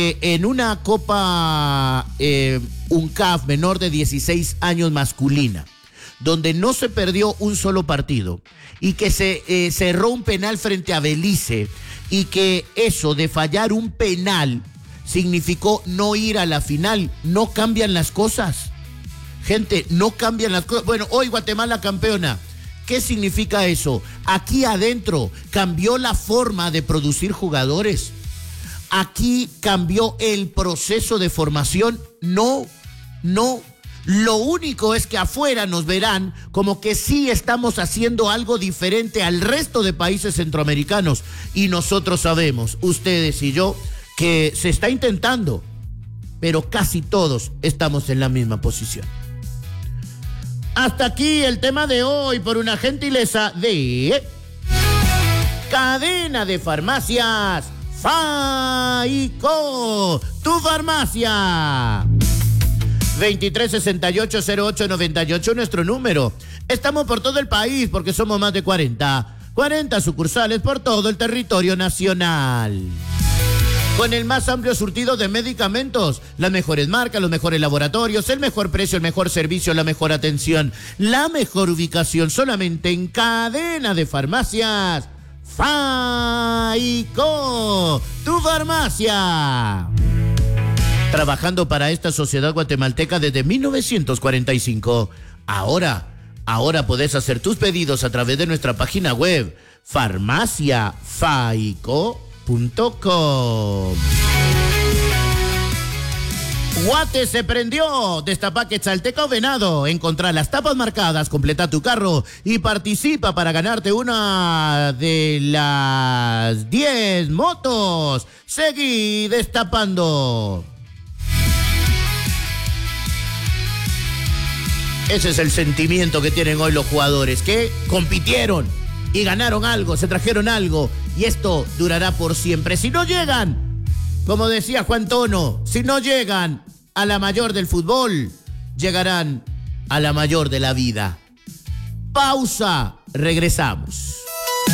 en una Copa UNCAF menor de 16 años masculina, donde no se perdió un solo partido y que se cerró un penal frente a Belice y que eso de fallar un penal significó no ir a la final. No cambian las cosas. Gente, no cambian las cosas. Bueno, hoy Guatemala campeona. ¿Qué significa eso? Aquí adentro cambió la forma de producir jugadores. Aquí cambió el proceso de formación. No. Lo único es que afuera nos verán como que sí estamos haciendo algo diferente al resto de países centroamericanos. Y nosotros sabemos, ustedes y yo, que se está intentando, pero casi todos estamos en la misma posición. Hasta aquí el tema de hoy por una gentileza de Cadena de Farmacias Faico, tu farmacia. 2368-0898 nuestro número. Estamos por todo el país porque somos más de 40 sucursales por todo el territorio nacional. Con el más amplio surtido de medicamentos, las mejores marcas, los mejores laboratorios, el mejor precio, el mejor servicio, la mejor atención, la mejor ubicación, solamente en Cadena de Farmacias Faico, tu farmacia. Trabajando para esta sociedad guatemalteca desde 1945. Ahora podés hacer tus pedidos a través de nuestra página web, farmaciafaico.com. Guate se prendió. Destapa Quetzalteca o Venado. Encontrá las tapas marcadas, completa tu carro y participa para ganarte una de las 10 motos. Seguí destapando. Ese es el sentimiento que tienen hoy los jugadores, que compitieron y ganaron algo, se trajeron algo, y esto durará por siempre. Si no llegan, como decía Juan Tono, si no llegan a la mayor del fútbol, llegarán a la mayor de la vida. Pausa, regresamos.